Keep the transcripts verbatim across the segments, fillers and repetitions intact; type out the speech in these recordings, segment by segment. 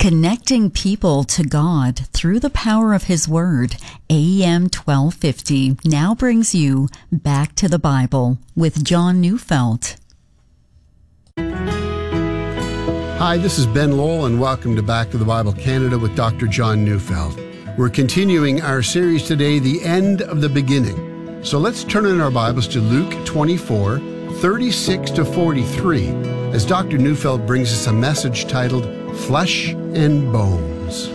Connecting people to God through the power of His Word, A M twelve fifty now brings you Back to the Bible with John Neufeld. Hi, this is Ben Lowell, and welcome to Back to the Bible Canada with Doctor John Neufeld. We're continuing our series today, The End of the Beginning. So let's turn in our Bibles to Luke twenty-four, thirty-six to forty-three, as Doctor Neufeld brings us a message titled Flesh and Bones.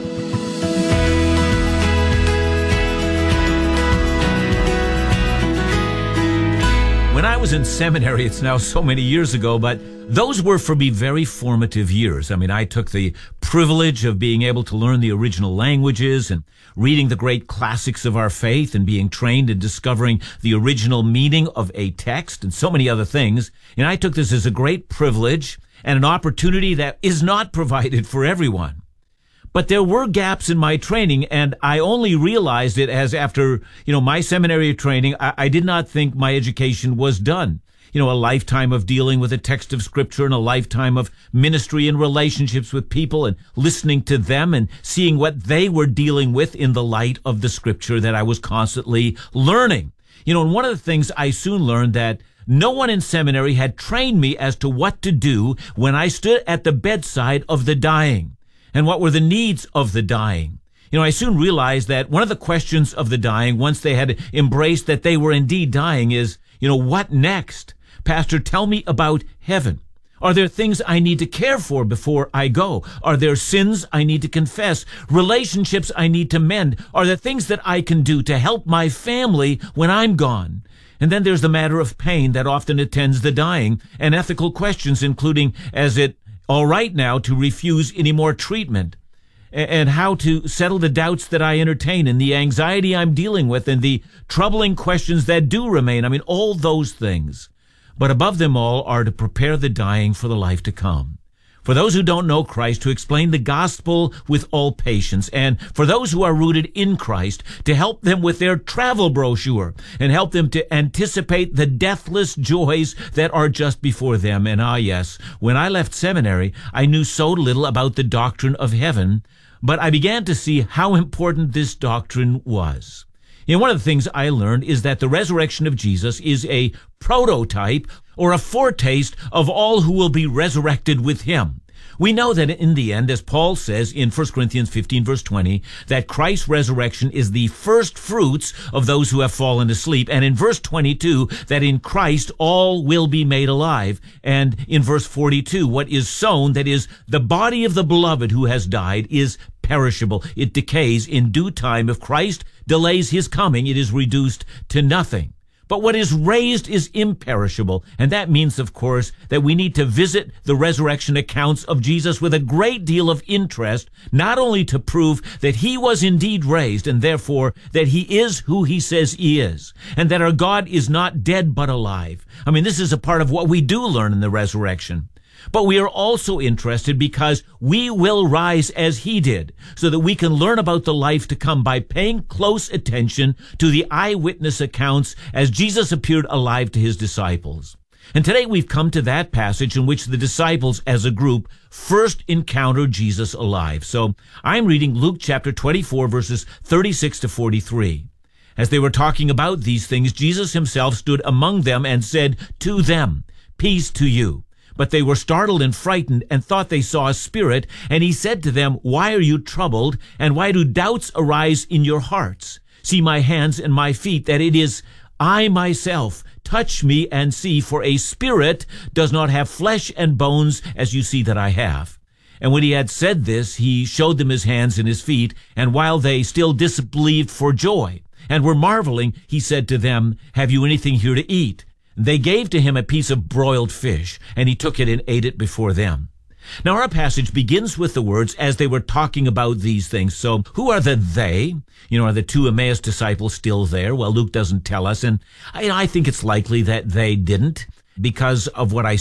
When I was in seminary, it's now so many years ago, but those were for me very formative years. I mean, I took the privilege of being able to learn the original languages and reading the great classics of our faith and being trained in discovering the original meaning of a text and so many other things. And I took this as a great privilege and an opportunity that is not provided for everyone. But there were gaps in my training, and I only realized it as after, you know, my seminary training, I, I did not think my education was done. You know, a lifetime of dealing with a text of Scripture and a lifetime of ministry and relationships with people and listening to them and seeing what they were dealing with in the light of the Scripture that I was constantly learning. You know, and one of the things I soon learned that no one in seminary had trained me as to what to do when I stood at the bedside of the dying and what were the needs of the dying. You know, I soon realized that one of the questions of the dying, once they had embraced that they were indeed dying, is, you know, what next? Pastor, tell me about heaven. Are there things I need to care for before I go? Are there sins I need to confess? Relationships I need to mend? Are there things that I can do to help my family when I'm gone? And then there's the matter of pain that often attends the dying, and ethical questions, including, is it all right now to refuse any more treatment? And how to settle the doubts that I entertain and the anxiety I'm dealing with and the troubling questions that do remain. I mean, all those things. But above them all are to prepare the dying for the life to come. For those who don't know Christ, to explain the gospel with all patience, and for those who are rooted in Christ, to help them with their travel brochure and help them to anticipate the deathless joys that are just before them. And ah, yes, when I left seminary, I knew so little about the doctrine of heaven, but I began to see how important this doctrine was. You know, one of the things I learned is that the resurrection of Jesus is a prototype or a foretaste of all who will be resurrected with him. We know that in the end, as Paul says in First Corinthians fifteen, verse twenty, that Christ's resurrection is the first fruits of those who have fallen asleep. And in verse twenty-two, that in Christ all will be made alive. And in verse forty-two, what is sown, that is, the body of the beloved who has died, is perishable. It decays in due time. If Christ delays his coming, it is reduced to nothing. But what is raised is imperishable. And that means, of course, that we need to visit the resurrection accounts of Jesus with a great deal of interest, not only to prove that he was indeed raised, and therefore that he is who he says he is, and that our God is not dead but alive. I mean, this is a part of what we do learn in the resurrection. But we are also interested because we will rise as he did, so that we can learn about the life to come by paying close attention to the eyewitness accounts as Jesus appeared alive to his disciples. And today we've come to that passage in which the disciples as a group first encountered Jesus alive. So I'm reading Luke chapter twenty-four, verses thirty-six to forty-three. As they were talking about these things, Jesus himself stood among them and said to them, "Peace to you." But they were startled and frightened and thought they saw a spirit. And he said to them, "Why are you troubled? And why do doubts arise in your hearts? See my hands and my feet, that it is I myself. Touch me and see, for a spirit does not have flesh and bones as you see that I have." And when he had said this, he showed them his hands and his feet. And while they still disbelieved for joy and were marveling, he said to them, "Have you anything here to eat?" They gave to him a piece of broiled fish, and he took it and ate it before them. Now our passage begins with the words, "as they were talking about these things." So who are the they? You know, are the two Emmaus disciples still there? Well, Luke doesn't tell us, and I, I think it's likely that they didn't, because of what I